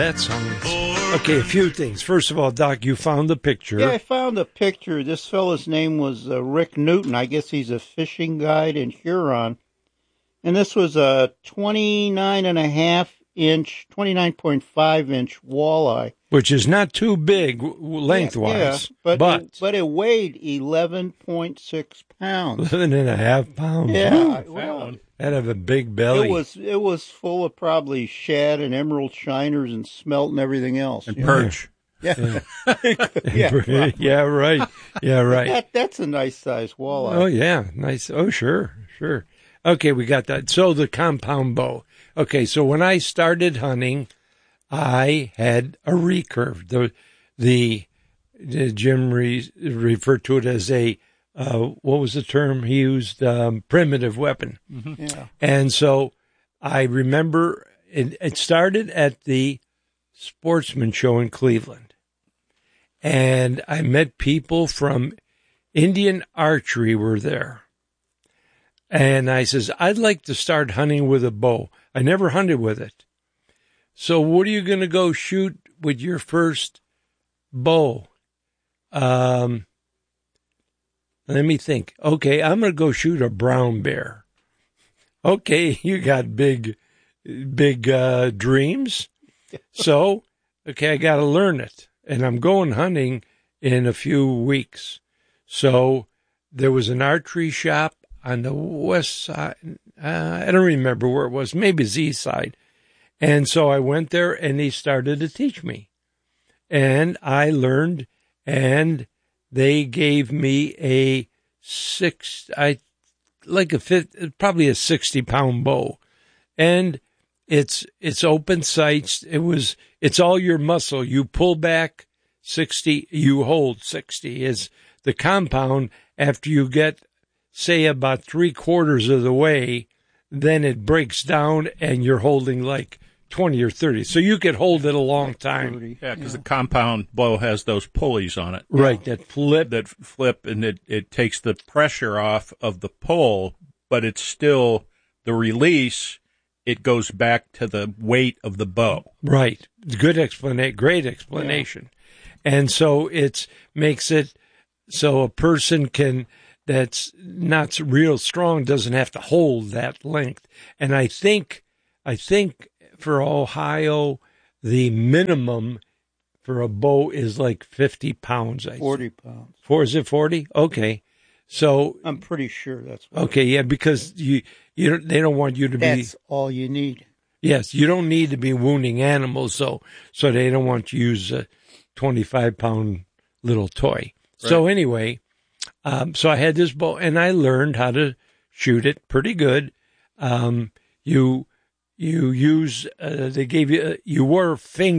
That sounds... Okay, a few things. First of all, Doc, you found the picture. Yeah, I found a picture. This fellow's name was Rick Newton. I guess he's a fishing guide in Huron. And this was a 29.5-inch walleye. Which is not too big lengthwise. Yeah, but it weighed 11.6 pounds. 11.5 pounds. Yeah. Well, that'd have a big belly. It was full of probably shad and emerald shiners and smelt and everything else. And perch. Yeah. Yeah, right. Yeah, right. That's a nice size walleye. Oh, yeah. Nice. Oh, sure. Okay, we got that. So the compound bow. Okay, so when I started hunting, I had a recurve. The Jim referred to it as a, what was the term he used? Primitive weapon. Mm-hmm. Yeah. And so I remember it started at the Sportsman Show in Cleveland. And I met people from Indian Archery were there. And I says, I'd like to start hunting with a bow. I never hunted with it. So what are you going to go shoot with your first bow? Let me think. Okay, I'm going to go shoot a brown bear. Okay, you got big dreams. So, okay, I got to learn it. And I'm going hunting in a few weeks. So there was an archery shop on the west side. I don't remember where it was. Maybe it's the east side. And so I went there, and he started to teach me. And I learned, and they gave me probably a 60-pound bow. And it's open sights. It's all your muscle. You pull back 60, you hold 60. Is the compound after you get, say, about 3/4 of the way, then it breaks down and you're holding like 20 or 30. So you could hold it a long time. Yeah, because the compound bow has those pulleys on it. Right, that flip, and it takes the pressure off of the pull, but it's still the release. It goes back to the weight of the bow. Right. Great explanation. Yeah. And so it makes it so a person that's not real strong doesn't have to hold that length. And I think for Ohio, the minimum for a bow is like 50 pounds. 40 pounds. Is it 40? Okay. So I'm pretty sure that's what okay, yeah, because they don't want you to be. That's all you need. Yes, you don't need to be wounding animals, so they don't want you to use a 25-pound little toy. Right. So anyway, so I had this bow, and I learned how to shoot it pretty good. You use they gave you wore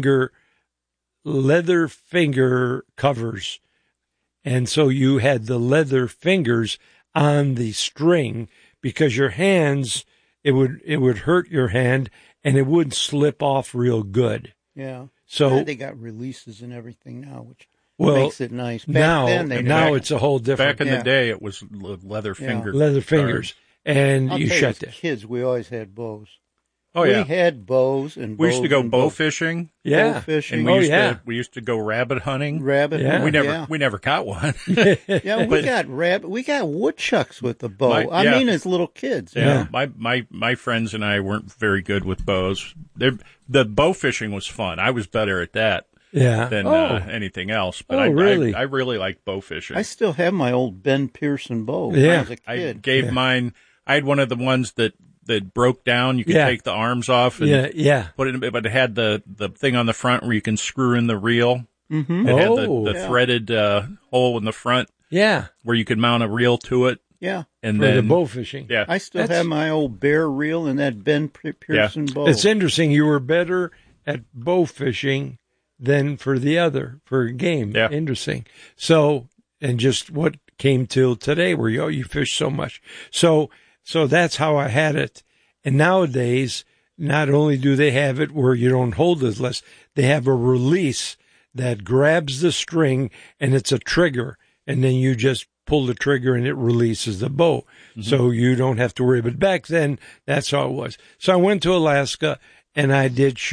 leather finger covers. And so you had the leather fingers on the string because your hands, it would hurt your hand and it would slip off real good. Yeah. So they got releases and everything now, which makes it nice. Now it's a whole different. Back in the day, it was leather fingers. Leather fingers. And you shut it. As kids, we always had bows. Oh, yeah. We had bows and we used to go bow fishing. Yeah. Bow fishing. And we used to go rabbit hunting. Hunting. We never caught one. Yeah, we got woodchucks with the bow. I mean, as little kids. Yeah. My friends and I weren't very good with bows. The bow fishing was fun. I was better at that. Yeah. Than anything else. But really? I really like bow fishing. I still have my old Ben Pearson bow when I was a kid. I gave mine. I had one of the ones that broke down. You could take the arms off and put it in, but it had the thing on the front where you can screw in the reel. Mm-hmm. It had the threaded hole in the front. Yeah. Where you could mount a reel to it. Yeah. And for the bow fishing. Yeah. I still have my old bear reel and that Ben Pearson bow. It's interesting. You were better at bow fishing than for game. Yeah. Interesting. So, and just what came till today where you fish so much. So that's how I had it. And nowadays, not only do they have it where you don't hold as less, they have a release that grabs the string and it's a trigger. And then you just pull the trigger and it releases the bow. Mm-hmm. So you don't have to worry. But back then, that's how it was. So I went to Alaska and I did shoot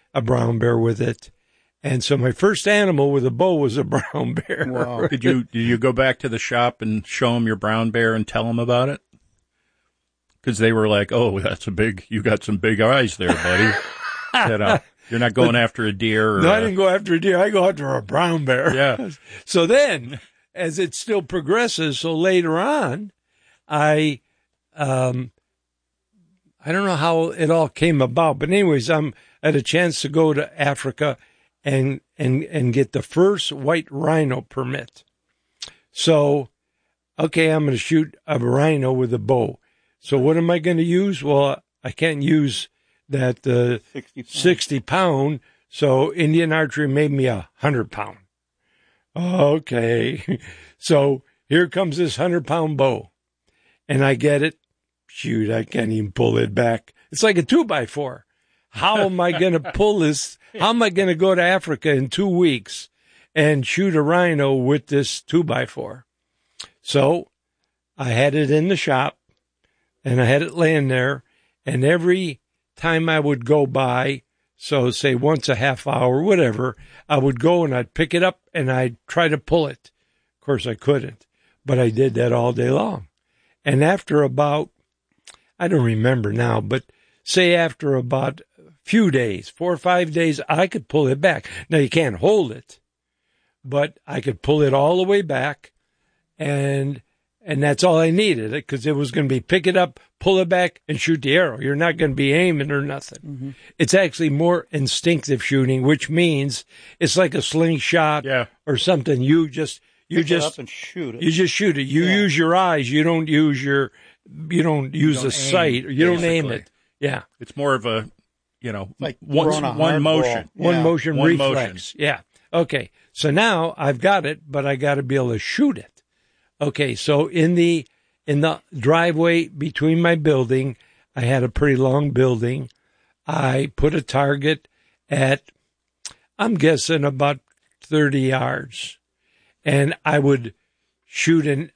a brown bear with it. And so my first animal with a bow was a brown bear. Wow. Did you go back to the shop and show them your brown bear and tell them about it? Because they were like, "Oh, you got some big eyes there, buddy." You're not going after a deer. Or no, I didn't go after a deer. I go after a brown bear. Yeah. So then, as it still progresses, so later on, I don't know how it all came about, but anyways, I had a chance to go to Africa and get the first white rhino permit. So, okay, I'm going to shoot a rhino with a bow. So what am I going to use? Well, I can't use that 60 pound. So Indian Archery made me 100 pound. Okay. So here comes this 100-pound bow, and I get it. Shoot, I can't even pull it back. It's like a 2x4. How am I going to pull this? How am I going to go to Africa in 2 weeks and shoot a rhino with this 2x4? So I had it in the shop, and I had it laying there, and every time I would go by, so say once a half hour, whatever, I would go and I'd pick it up and I'd try to pull it. Of course, I couldn't, but I did that all day long. And after about, I don't remember now, but say after about a few days, 4 or 5 days, I could pull it back. Now, you can't hold it, but I could pull it all the way back, and that's all I needed, because it was going to be pick it up, pull it back, and shoot the arrow. You're not going to be aiming or nothing. Mm-hmm. It's actually more instinctive shooting, which means it's like a slingshot or something. You just pick it up and shoot it. You just shoot it. You use your eyes. You don't use the sight. You don't aim it. Yeah, it's more of a like one motion. One motion reflex. Yeah. Okay. So now I've got it, but I got to be able to shoot it. Okay, so in the driveway between my building, I had a pretty long building. I put a target at, I'm guessing, about 30 yards. And I could shoot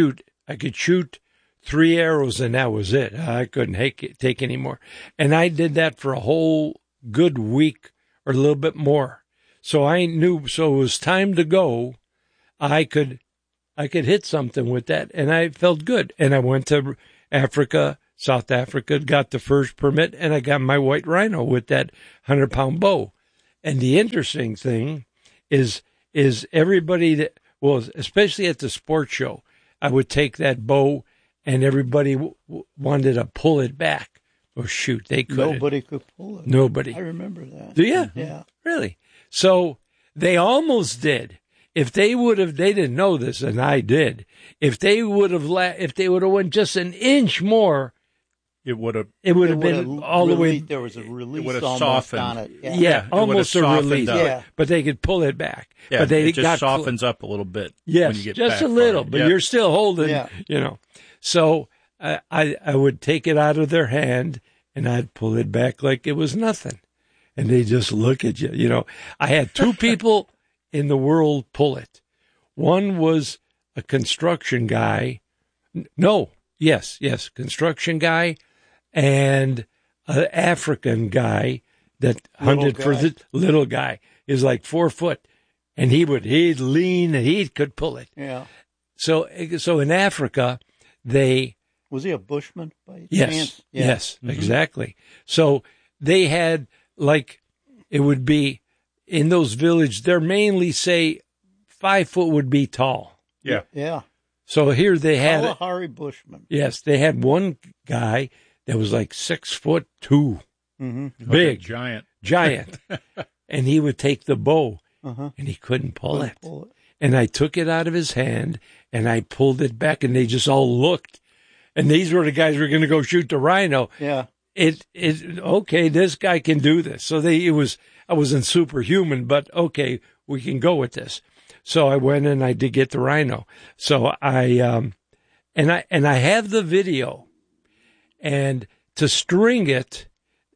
3 arrows, and that was it. I couldn't take any more. And I did that for a whole good week or a little bit more. So I knew, so it was time to go. I could hit something with that, and I felt good. And I went to Africa, South Africa, got the first permit, and I got my white rhino with that 100-pound bow. And the interesting thing is everybody that, well, especially at the sports show, I would take that bow, and everybody wanted to pull it back. Or shoot, they couldn't. Nobody could pull it. Nobody. I remember that. Do you? Yeah. Really? So they almost did. If they would have, they didn't know this, and I did. If they would have went just an inch more, it would have been all the way. There was a release. It would have almost softened on it. Yeah, almost a release. Yeah. But they could pull it back. Yeah, but they it just softens up a little bit. Yes, when you get just back a little, far. but you're still holding. Yeah. So I would take it out of their hand, and I'd pull it back like it was nothing, and they just look at you. I had 2 people in the world pull it. One was a construction guy. Construction guy, and an African guy that hunted for the little guy. Is like 4 foot, and he'd lean and he could pull it. Yeah. So in Africa, was he a bushman by chance? Yes, exactly. So they had, like, it would be in those villages. They're mainly, say, 5 foot would be tall. Yeah. Yeah. So here they had Kalahari bushman. Yes, they had one guy that was like 6'2", Mm-hmm. big, giant, and he would take the bow, Uh-huh. and he couldn't pull it. Pull it. And I took it out of his hand, and I pulled it back, and they just all looked. And these were the guys who were going to go shoot the rhino. Yeah. Okay, this guy can do this. So I wasn't superhuman, but okay, we can go with this. So I went and I did get the rhino. So I have the video, and to string it,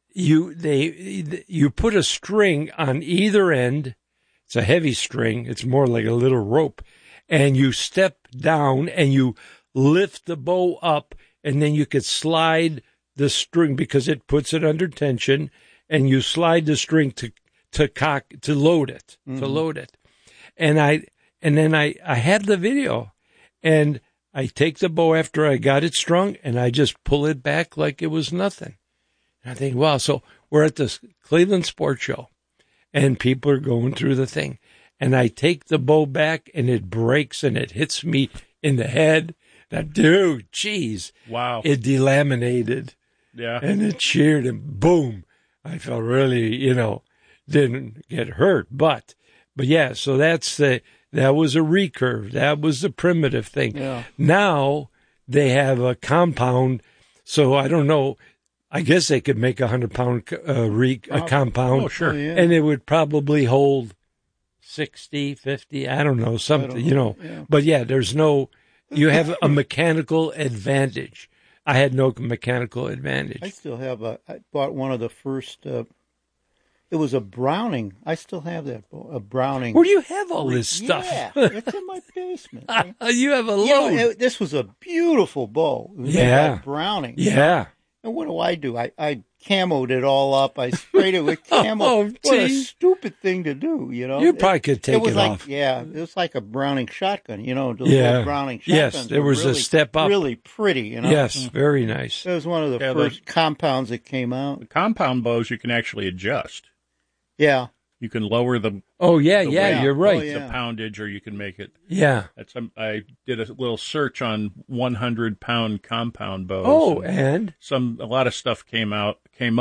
you put a string on either end. It's a heavy string. It's more like a little rope, and you step down and you lift the bow up, and then you could slide the string because it puts it under tension, and you slide the string to load it, And then I had the video, and I take the bow after I got it strung, and I just pull it back like it was nothing. And I think, wow, so we're at the Cleveland Sports Show, and people are going through the thing. And I take the bow back, and it breaks, and it hits me in the head. That dude, geez. Wow. It delaminated. Yeah. And it sheared, and boom. I felt really, didn't get hurt. But yeah, so that was a recurve. That was the primitive thing. Yeah. Now they have a compound, so I don't know. I guess they could make 100-pound a compound. Oh, sure. Oh, yeah. And it would probably hold 60, 50, I don't know, something, Yeah. But yeah, you have a mechanical advantage. I had no mechanical advantage. I still have I bought one of the first, it was a Browning. I still have that, a Browning. Where do you have all this stuff? Yeah, it's in my basement. You have a load. This was a beautiful bow. It was made by Browning. Yeah. And what do? I camoed it all up. I sprayed it with camo. Oh, what a stupid thing to do, You probably could take it off. Yeah, it was like a Browning shotgun, the Yeah. Browning shotguns. Yes, there was really, a step up. Really pretty, Yes, very nice. It was one of the first compounds that came out. The compound bows you can actually adjust. Yeah. You can lower the You're right. Oh, yeah. the poundage, or you can make it. Yeah. I did a little search on 100-pound compound bows. Oh, and a lot of stuff came up.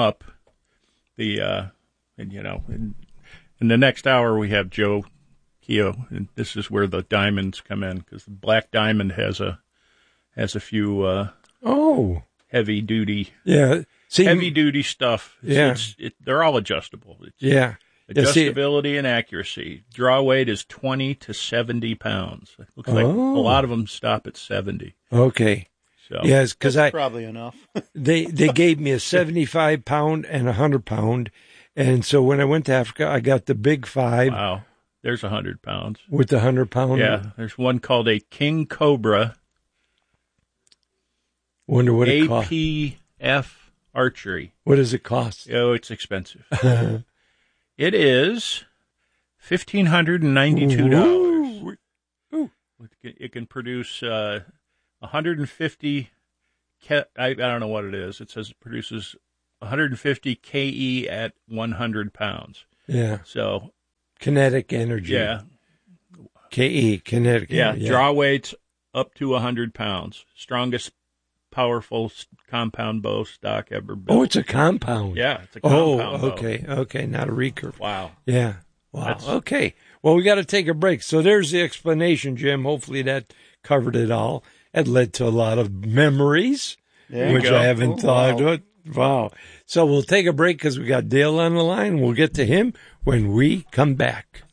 In the next hour we have Joe Keogh, and this is where the diamonds come in, because the Black Diamond has a few heavy duty stuff. They're all adjustable. Adjustability and accuracy. Draw weight is 20 to 70 pounds. It looks like a lot of them stop at 70. Okay. So yes, because probably enough. they gave me a 75-pound and a 100-pound, and so when I went to Africa, I got the big 5. Wow, there's 100 pounds with the 100-pound. Yeah, there's one called a King Cobra. Wonder what it costs. APF archery. What does it cost? Oh, it's expensive. It is $1,592. It can produce 150. I don't know what it is. It says it produces 150 KE at 100 pounds. Yeah. So kinetic energy. Yeah. KE, kinetic. Yeah. Draw weights up to 100 pounds. Strongest, powerful compound bow stock ever built. Oh, it's a compound. Yeah, it's a compound bow. Okay, not a recurve. Wow. Yeah. Wow. Okay. Well, we got to take a break. So there's the explanation, Jim. Hopefully that covered it all. It led to a lot of memories, which I haven't thought of. Wow. So we'll take a break because we got Dale on the line. We'll get to him when we come back.